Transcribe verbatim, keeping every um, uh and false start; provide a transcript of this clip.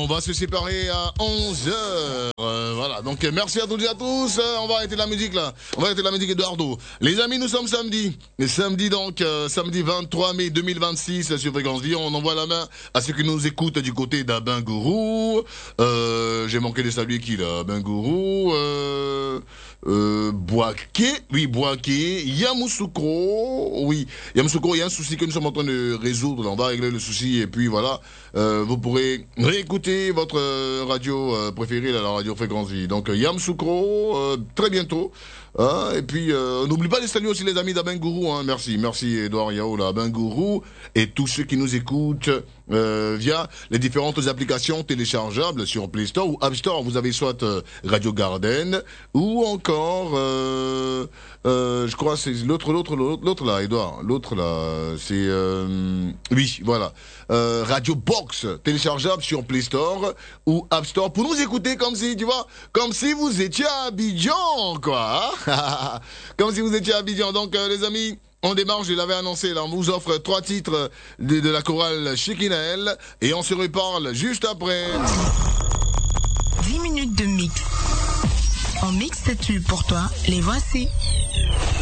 va se séparer à onze heures. Euh, voilà, donc merci à toutes et à tous. Euh, on va arrêter la musique là. On va arrêter la musique, Eduardo. Les amis, nous sommes samedi. Et samedi donc, euh, samedi vingt-trois mai deux mille vingt-six sur Fréquence Vie. On envoie la main à ceux qui nous écoutent du côté d'Abengourou. Euh, j'ai manqué de saluer qui là? Abengourou. Euh... Euh, Boaké, oui, Boaké, Yamoussoukro, oui, Yamoussoukro, il y a un souci que nous sommes en train de résoudre, on va régler le souci, et puis voilà, euh, vous pourrez réécouter votre euh, radio euh, préférée, là, la radio Fréquence Vie. Donc, Yamoussoukro, euh, très bientôt, hein, et puis, euh, n'oublie pas de saluer aussi les amis d'Abengourou, hein, merci, merci Edouard Yao, là, Abengourou, et tous ceux qui nous écoutent, Euh, via les différentes applications téléchargeables sur Play Store ou App Store. Vous avez soit euh, Radio Garden ou encore, euh, euh, je crois c'est l'autre, l'autre, l'autre, l'autre là, Edouard, l'autre là, c'est euh, oui, voilà, euh, Radio Box téléchargeable sur Play Store ou App Store pour nous écouter comme si, tu vois, comme si vous étiez à Abidjan, quoi, hein. Comme si vous étiez à Abidjan. Donc euh, les amis. On démarre, je l'avais annoncé, là, on vous offre trois titres de, de la chorale Shekinael et on se reparle juste après. dix minutes de mix. En mix, c'est-tu pour toi, les voici.